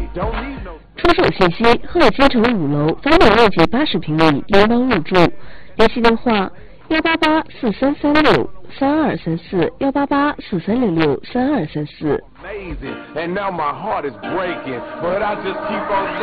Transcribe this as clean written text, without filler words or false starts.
出售信息：鹤街城5楼，3面面积80平米，联邦入住。联系电话：18843363234，18843663234。